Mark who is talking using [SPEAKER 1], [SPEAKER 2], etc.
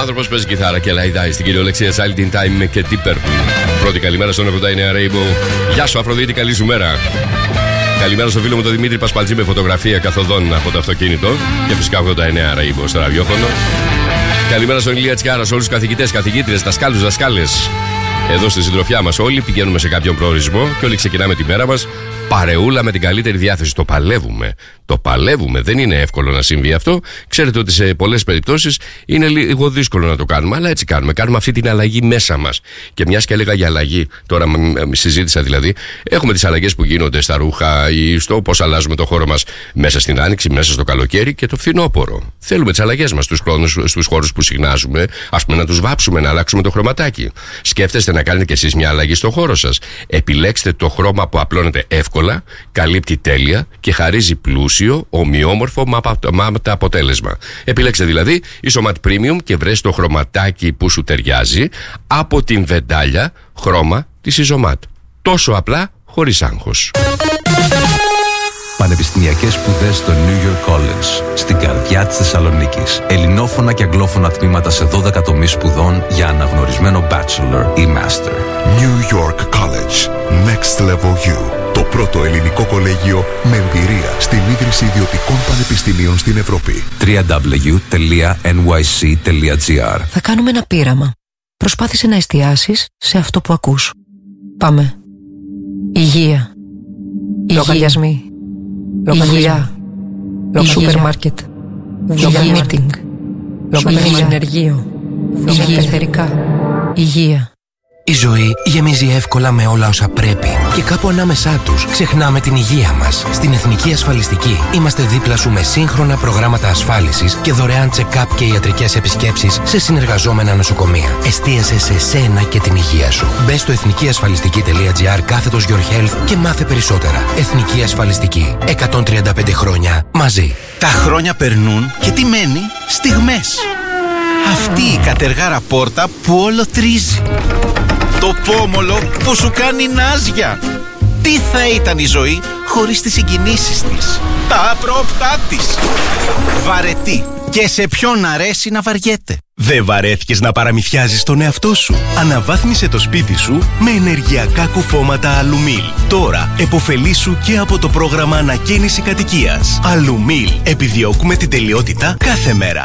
[SPEAKER 1] άνθρωπος παίζει κιθάρα και λαϊδάει στην κυριολεξία Child in Time και Deep Purple. Πρώτη καλημέρα στον 89 Rainbow. Γεια σου Αφροδίτη, καλή σου μέρα. Καλημέρα στο φίλο μου τον Δημήτρη Πασπαλτζή με φωτογραφία καθοδόν από το αυτοκίνητο. Και φυσικά 89 Rainbow στο ραδιόφωνο. Καλημέρα στον Ηλία Τσιάρα, σε όλους τους καθηγητές, καθηγήτρες, δασκάλους, δασκάλες. Εδώ στη συντροφιά μας όλοι πηγαίνουμε σε κάποιον προορισμό και όλοι ξεκινάμε τη μέρα μας παρεούλα με την καλύτερη διάθεση. Το παλεύουμε. Το παλεύουμε. Δεν είναι εύκολο να συμβεί αυτό. Ξέρετε ότι σε πολλές περιπτώσεις είναι λίγο δύσκολο να το κάνουμε, αλλά έτσι κάνουμε. Κάνουμε αυτή την αλλαγή μέσα μας. Και μιας και έλεγα για αλλαγή, τώρα συζήτησα δηλαδή, έχουμε τις αλλαγές που γίνονται στα ρούχα ή στο πώς αλλάζουμε το χώρο μας μέσα στην άνοιξη, μέσα στο καλοκαίρι και το φθινόπωρο. Θέλουμε τις αλλαγές μας στους χώρους που συχνάζουμε, ας πούμε να τους βάψουμε, να αλλάξουμε το χρωματάκι. Σκέφτεστε να κάνετε κι εσείς μια αλλαγή στο χώρο σας. Επιλέξτε το χρώμα που απλώνεται εύκολα, καλύπτει τέλεια και χαρίζει πλούσιο, ομοιόμορφο μάτα αποτέλεσμα. Επιλέξτε δηλαδή Isomat Premium και βρες το χρωματάκι που σου ταιριάζει από την βεντάλια χρώμα της Isomat. Τόσο απλά, χωρίς άγχος.
[SPEAKER 2] Πανεπιστημιακές σπουδές στο New York College, στην καρδιά της Θεσσαλονίκης. Ελληνόφωνα και αγγλόφωνα τμήματα σε 12 τομείς σπουδών για αναγνωρισμένο bachelor ή master.
[SPEAKER 3] New York College. Next Level You. Το πρώτο ελληνικό κολέγιο με εμπειρία στην ίδρυση ιδιωτικών πανεπιστημίων στην Ευρώπη. www.nyc.gr.
[SPEAKER 4] Θα κάνουμε ένα πείραμα. Προσπάθησε να εστιάσεις σε αυτό που ακούς. Πάμε. Υγεία. Λογαριασμοί. Υγεία. Σούπερ μάρκετ. Meeting. Ενεργείο. Εθερικά. Υγεία.
[SPEAKER 5] Η ζωή γεμίζει εύκολα με όλα όσα πρέπει και κάπου ανάμεσά τους ξεχνάμε την υγεία μας. Στην Εθνική Ασφαλιστική είμαστε δίπλα σου με σύγχρονα προγράμματα ασφάλισης και δωρεάν check-up και ιατρικές επισκέψεις σε συνεργαζόμενα νοσοκομεία. Εστίασε σε σένα και την υγεία σου. Μπες στο εθνικιασφαλιστική.gr/your health και μάθε περισσότερα. Εθνική Ασφαλιστική. 135 χρόνια μαζί.
[SPEAKER 6] Τα χρόνια περνούν και τι μένει? Στιγμές. Αυτή η κατεργάρα πόρτα που όλο τρίζει. Το πόμολο που σου κάνει νάζια. Τι θα ήταν η ζωή χωρίς τις συγκινήσεις της, τα άπροπτά της. Βαρετή. Και σε ποιον αρέσει να βαριέται.
[SPEAKER 7] Δεν βαρέθηκες να παραμυθιάζεις τον εαυτό σου? Αναβάθμισε το σπίτι σου με ενεργειακά κουφώματα Alumil. Τώρα επωφελήσου και από το πρόγραμμα ανακαίνιση κατοικίας. Alumil. Επιδιώκουμε την τελειότητα κάθε μέρα.